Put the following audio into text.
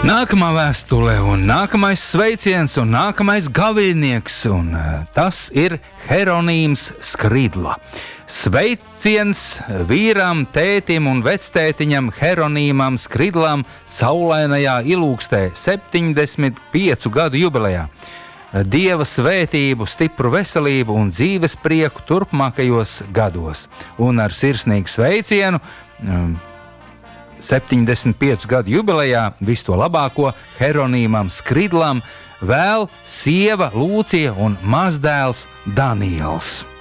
Nākamā vēstule un nākamais sveiciens un nākamais gaviļnieks, un tas ir Heronīms Skridla. Sveiciens vīram, tētim un vectētiņam Heronīmam Skridlam saulainajā Ilūkstē 75 gadu jubilejā. Dieva svētību, stipru veselību un dzīves prieku turpmākajos gados. Un ar sirsnīgu sveicienu 75 gadu jubilejā visu to labāko Heronīmam Skridlam vēl sieva Lūcija un mazdēls Daniels.